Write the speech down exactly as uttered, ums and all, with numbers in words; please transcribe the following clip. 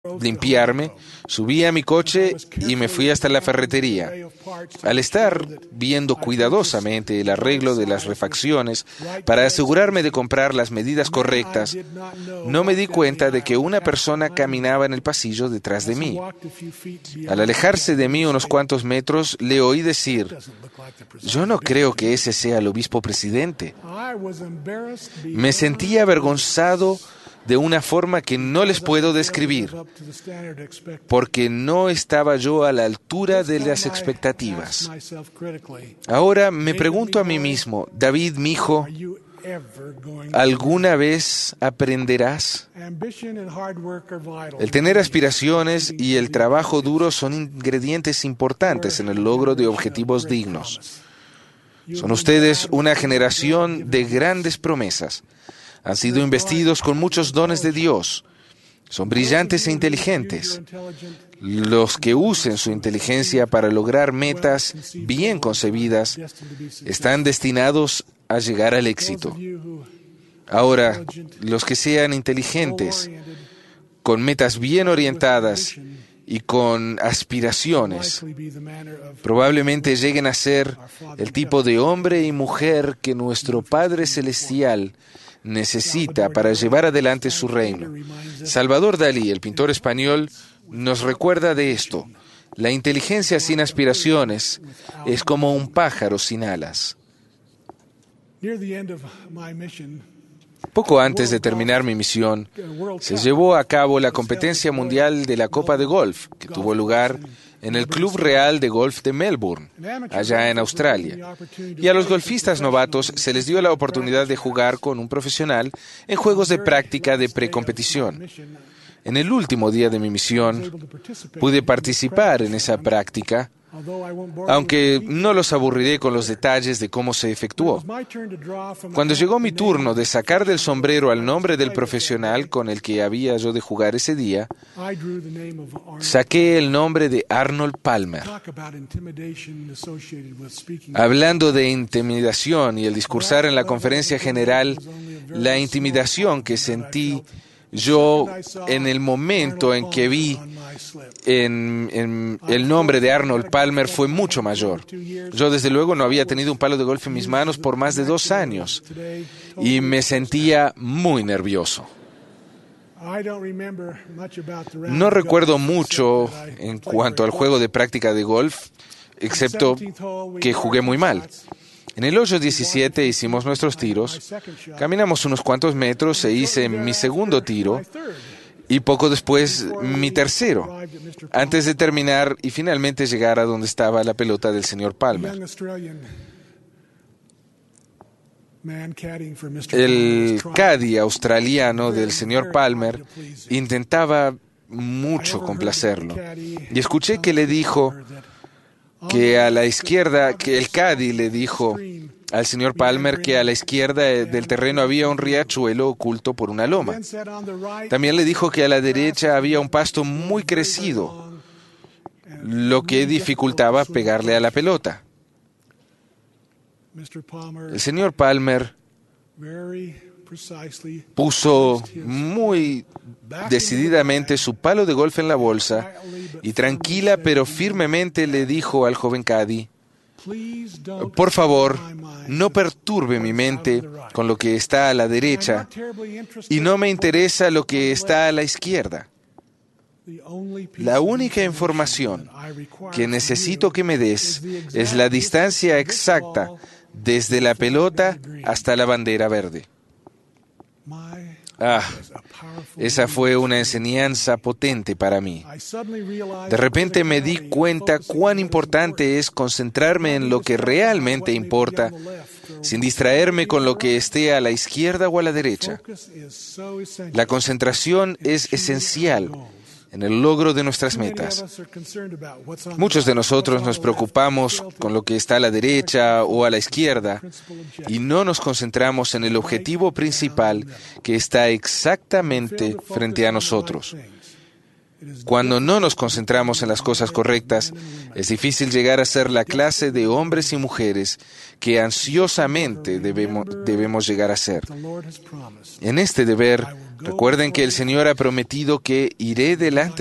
limpiarme, subí a mi coche y me fui hasta la ferretería. Al estar viendo cuidadosamente el arreglo de las refacciones para asegurarme de comprar las medidas correctas, no me di cuenta de que una persona caminaba en el pasillo detrás de mí. Al alejarse de mí unos cuantos metros, le oí decir: «Yo no creo que ese sea el obispo presidente». Me sentí avergonzado de una forma que no les puedo describir, porque no estaba yo a la altura de las expectativas. Ahora me pregunto a mí mismo: David, mi hijo, ¿alguna vez aprenderás? El tener aspiraciones y el trabajo duro son ingredientes importantes en el logro de objetivos dignos. Son ustedes una generación de grandes promesas. Han sido investidos con muchos dones de Dios. Son brillantes e inteligentes. Los que usen su inteligencia para lograr metas bien concebidas están destinados a llegar al éxito. Ahora, los que sean inteligentes, con metas bien orientadas y con aspiraciones, probablemente lleguen a ser el tipo de hombre y mujer que nuestro Padre Celestial necesita para llevar adelante su reino. Salvador Dalí, el pintor español, nos recuerda de esto: la inteligencia sin aspiraciones es como un pájaro sin alas. Poco antes de terminar mi misión, se llevó a cabo la competencia mundial de la Copa de Golf, que tuvo lugar en el Club Real de Golf de Melbourne, allá en Australia. Y a los golfistas novatos se les dio la oportunidad de jugar con un profesional en juegos de práctica de precompetición. En el último día de mi misión, pude participar en esa práctica, aunque no los aburriré con los detalles de cómo se efectuó. Cuando llegó mi turno de sacar del sombrero al nombre del profesional con el que había yo de jugar ese día, saqué el nombre de Arnold Palmer. Hablando de intimidación y el discursar en la conferencia general, la intimidación que sentí yo en el momento en que vi en, en el nombre de Arnold Palmer fue mucho mayor. Yo desde luego no había tenido un palo de golf en mis manos por más de dos años y me sentía muy nervioso. No recuerdo mucho en cuanto al juego de práctica de golf, excepto que jugué muy mal. En el hoyo diecisiete hicimos nuestros tiros, caminamos unos cuantos metros e hice mi segundo tiro y poco después mi tercero, antes de terminar y finalmente llegar a donde estaba la pelota del señor Palmer. El caddy australiano del señor Palmer intentaba mucho complacerlo y escuché que le dijo que a la izquierda, que el caddy le dijo al señor Palmer que a la izquierda del terreno había un riachuelo oculto por una loma. También le dijo que a la derecha había un pasto muy crecido, lo que dificultaba pegarle a la pelota. El señor Palmer puso muy decididamente su palo de golf en la bolsa y tranquila pero firmemente le dijo al joven caddy: «Por favor, no perturbe mi mente con lo que está a la derecha y no me interesa lo que está a la izquierda. La única información que necesito que me des es la distancia exacta desde la pelota hasta la bandera verde». Ah, esa fue una enseñanza potente para mí. De repente me di cuenta cuán importante es concentrarme en lo que realmente importa, sin distraerme con lo que esté a la izquierda o a la derecha. La concentración es esencial en el logro de nuestras metas. Muchos de nosotros nos preocupamos con lo que está a la derecha o a la izquierda y no nos concentramos en el objetivo principal que está exactamente frente a nosotros. Cuando no nos concentramos en las cosas correctas, es difícil llegar a ser la clase de hombres y mujeres que ansiosamente debemos, debemos llegar a ser. En este deber, recuerden que el Señor ha prometido que iré delante